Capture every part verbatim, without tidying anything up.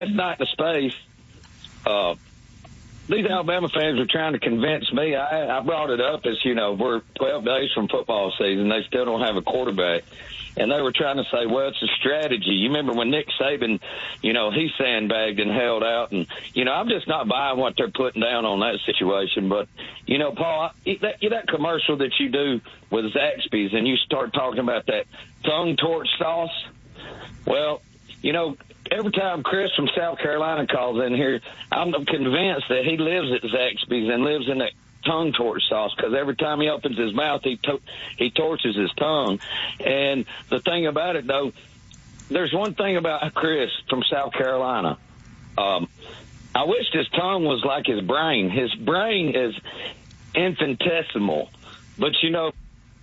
night in space, uh, these Alabama fans are trying to convince me. I, I brought it up as, you know, we're twelve days from football season. They still don't have a quarterback. And they were trying to say, well, it's a strategy. You remember when Nick Saban, you know, he sandbagged and held out. And, you know, I'm just not buying what they're putting down on that situation. But, you know, Paul, that, that commercial that you do with Zaxby's and you start talking about that tongue torch sauce, well, you know, every time Chris from South Carolina calls in here, I'm convinced that he lives at Zaxby's and lives in that tongue torch sauce, because every time he opens his mouth, he to- he torches his tongue. And the thing about it, though, there's one thing about Chris from South Carolina. Um, I wish his tongue was like his brain. His brain is infinitesimal. But, you know,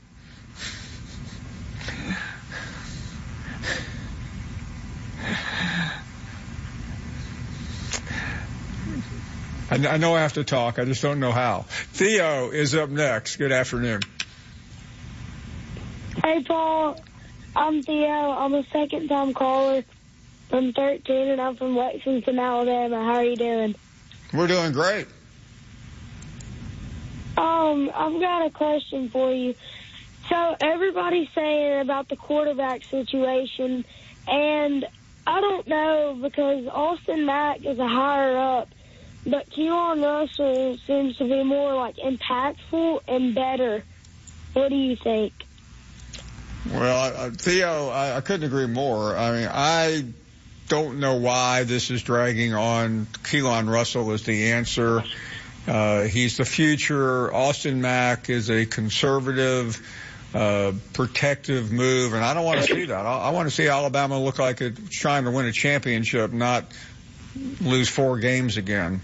I know I have to talk. I just don't know how. Theo is up next. Good afternoon. Hey, Paul. I'm Theo. I'm a second-time caller. I'm thirteen, and I'm from Lexington, Alabama. How are you doing? We're doing great. Um, I've got a question for you. So everybody's saying about the quarterback situation, and I don't know, because Austin Mack is a higher up, but Keelan Russell seems to be more, like, impactful and better. What do you think? Well, uh, Theo, I, I couldn't agree more. I mean, I don't know why this is dragging on. Keelan Russell is the answer. Uh, he's the future. Austin Mack is a conservative, uh, protective move, and I don't want to see that. I, I want to see Alabama look like it's trying to win a championship, not lose four games again.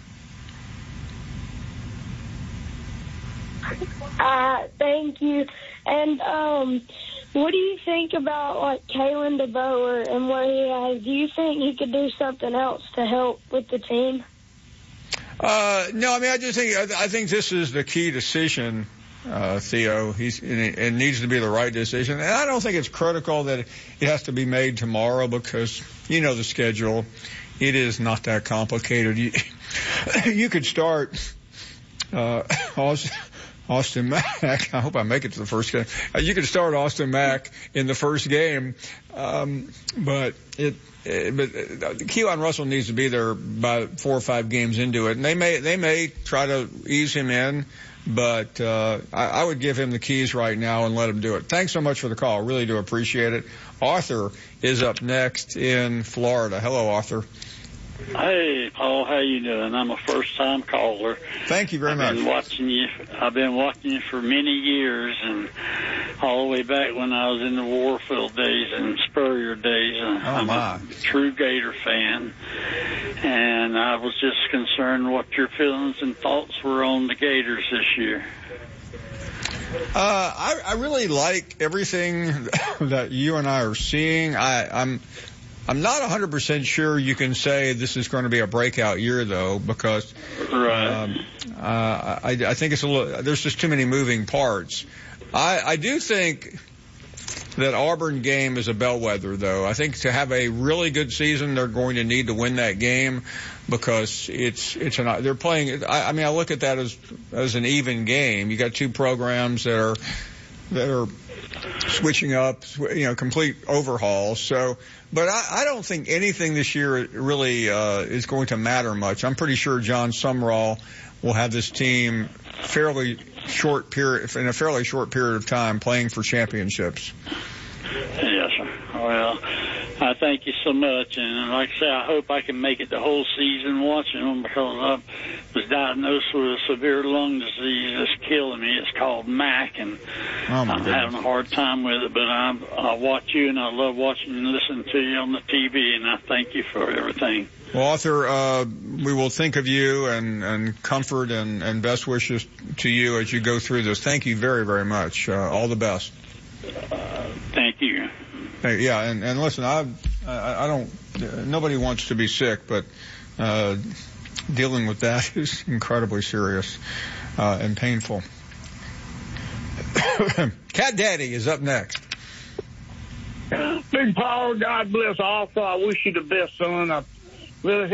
Uh, thank you. And um, what do you think about, like, Kalen DeBoer and what he has? Do you think he could do something else to help with the team? Uh, no, I mean, I just think, I, I think this is the key decision, uh, Theo. He's, and it, it needs to be the right decision. And I don't think it's critical that it has to be made tomorrow, because, you know, the schedule, it is not that complicated. You, you could start, uh, Austin Mack. I hope I make it to the first game. Uh, you could start Austin Mack in the first game, um, but it, it but uh, Keelan Russell needs to be there by four or five games into it, and they may they may try to ease him in, but uh, I, I would give him the keys right now and let him do it. Thanks so much for the call. Really do appreciate it. Arthur is up next in Florida. Hello, Arthur. Hey, Paul, how you doing? I'm a first-time caller. Thank you very I've much. Been watching you. I've been watching you for many years, and all the way back when I was in the Warfield days and Spurrier days. Oh, I'm my. a true Gator fan, and I was just concerned what your feelings and thoughts were on the Gators this year. Uh, I, I really like everything that you and I are seeing. I, I'm. I'm not one hundred percent sure you can say this is going to be a breakout year, though, because right. um, uh, I, I think it's a little, there's just too many moving parts. I, I do think that Auburn game is a bellwether, though. I think to have a really good season, they're going to need to win that game, because it's it's an they're playing. I, I mean, I look at that as as an even game. You got two programs that are that are switching up, you know, complete overhaul. So, but I, I don't think anything this year really uh, is going to matter much. I'm pretty sure John Sumrall will have this team fairly short period in a fairly short period of time playing for championships. Yes, sir. Well, I thank you so much, and like I say, I hope I can make it the whole season watching them, because I was diagnosed with a severe lung disease that's killing me. It's called M A C, and oh I'm goodness. having a hard time with it, but I, I watch you, and I love watching and listening to you on the T V, and I thank you for everything. Well, Arthur, uh, we will think of you and, and comfort and, and best wishes to you as you go through this. Thank you very, very much. Uh, all the best. Uh, thank you. Hey, yeah, and, and listen, I, I I don't, nobody wants to be sick, but uh, dealing with that is incredibly serious uh, and painful. Cat Daddy is up next. Big Paul, God bless also. I wish you the best, son. I Well,